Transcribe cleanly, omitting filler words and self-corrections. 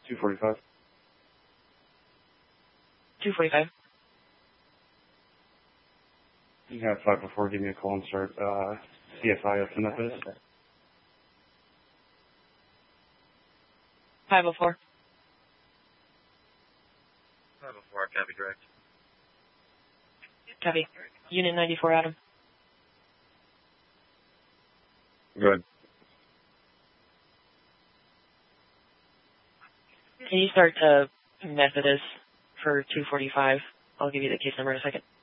245. 245. You have 504. Give me a call and start CSI up to Memphis. 504. 504, copy direct. Copy. Unit 94, Adam. Good. Can you start Methodist for 245? I'll give you the case number in a second.